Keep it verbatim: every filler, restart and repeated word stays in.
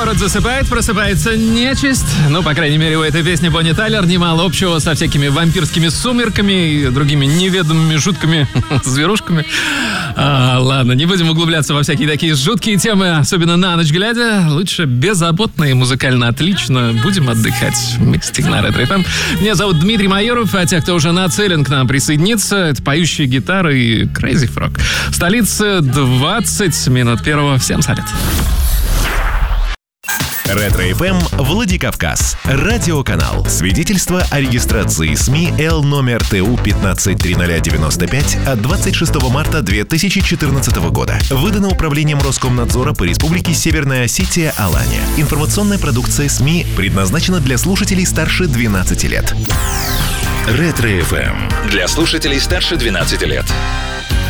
Город засыпает, просыпается нечисть. Ну, по крайней мере, у этой песни Бонни Тайлер немало общего со всякими вампирскими сумерками и другими неведомыми жуткими зверушками. А, ладно, не будем углубляться во всякие такие жуткие темы, особенно на ночь глядя. Лучше беззаботно и музыкально отлично будем отдыхать вместе на Ретро эф эм. Меня зовут Дмитрий Майоров, а те, кто уже нацелен к нам присоединиться, это поющие гитары и Crazy Frog. В столице двадцать минут первого. Всем салют. Ретро эф эм Владикавказ. Радиоканал. Свидетельство о регистрации СМИ Л номер Т У пятнадцать триста девяносто пять от двадцать шестого марта две тысячи четырнадцатого года. Выдано Управлением Роскомнадзора по Республике Северная Осетия Алания. Информационная продукция СМИ предназначена для слушателей старше двенадцати лет. Ретро эф эм. Для слушателей старше двенадцати лет.